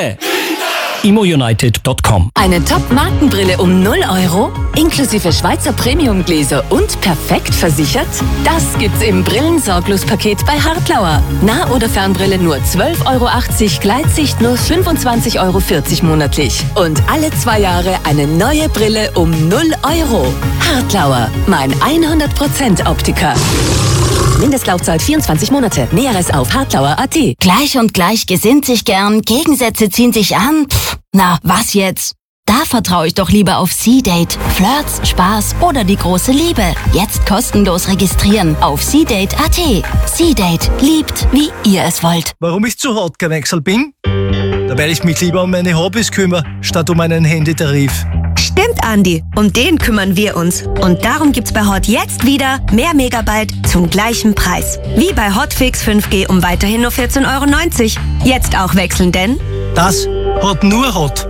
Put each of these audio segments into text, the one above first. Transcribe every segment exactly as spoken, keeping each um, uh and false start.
imo united punkt com. Eine Top-Markenbrille um null Euro? Inklusive Schweizer Premiumgläser und perfekt versichert? Das gibt's im Brillensorglos-Paket bei Hartlauer. Nah- oder Fernbrille nur zwölf Euro achtzig, Gleitsicht nur fünfundzwanzig Euro vierzig monatlich. Und alle zwei Jahre eine neue Brille um null Euro. Hartlauer, mein hundert Prozent Optiker. Mindestlaufzeit vierundzwanzig Monate. Näheres auf hartlauer punkt at. Gleich und gleich gesinnt sich gern, Gegensätze ziehen sich an. Pff, na, was jetzt? Da vertraue ich doch lieber auf C-Date. Flirts, Spaß oder die große Liebe. Jetzt kostenlos registrieren auf c date punkt at. C-Date. Liebt, wie ihr es wollt. Warum ich zu hart gewechselt bin? Da weil ich mich lieber um meine Hobbys kümmere, statt um einen Handytarif. Stimmt, Andi. Um den kümmern wir uns. Und darum gibt's bei Hot jetzt wieder mehr Megabyte zum gleichen Preis. Wie bei Hotfix fünf G um weiterhin nur vierzehn Euro neunzig. Jetzt auch wechseln, denn Das hat nur Hot.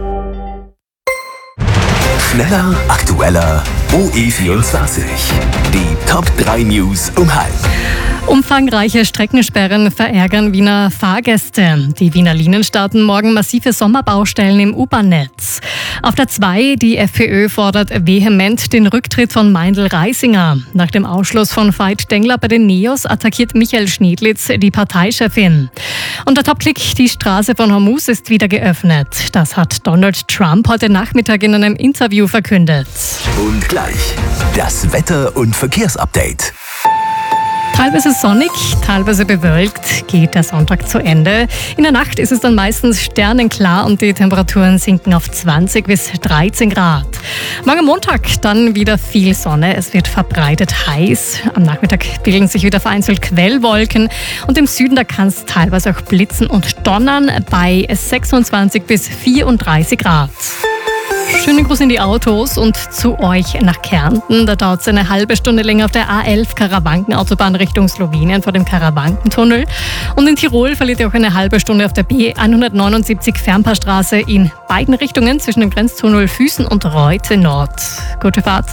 Schneller, aktueller, O E vierundzwanzig. Die Top drei News um halb. Umfangreiche Streckensperren verärgern Wiener Fahrgäste. Die Wiener Linien starten morgen massive Sommerbaustellen im U-Bahn-Netz. Auf der zwei, die FPÖ fordert vehement den Rücktritt von Meindl-Reisinger. Nach dem Ausschluss von Veit Dengler bei den Neos attackiert Michael Schneedlitz die Parteichefin. Und der Top-Klick, die Straße von Hormuz ist wieder geöffnet. Das hat Donald Trump heute Nachmittag in einem Interview verkündet. Und gleich das Wetter- und Verkehrsupdate. Teilweise sonnig, teilweise bewölkt geht der Sonntag zu Ende. In der Nacht ist es dann meistens sternenklar und die Temperaturen sinken auf zwanzig bis dreizehn Grad. Morgen Montag dann wieder viel Sonne. Es wird verbreitet heiß. Am Nachmittag bilden sich wieder vereinzelt Quellwolken. Und im Süden, da kann es teilweise auch blitzen und donnern bei sechsundzwanzig bis vierunddreißig Grad. Schönen Gruß in die Autos und zu euch nach Kärnten. Da dauert es eine halbe Stunde länger auf der A elf Karawankenautobahn Richtung Slowenien vor dem Karawankentunnel. Und in Tirol verliert ihr auch eine halbe Stunde auf der B hundertneunundsiebzig Fernpaarstraße in beiden Richtungen zwischen dem Grenztunnel Füßen und Reute Nord. Gute Fahrt.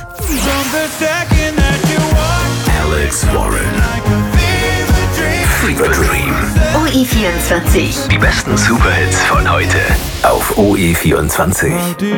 Alex Warren. Fever Dream. O E vierundzwanzig. Die besten Superhits von heute auf O E vierundzwanzig.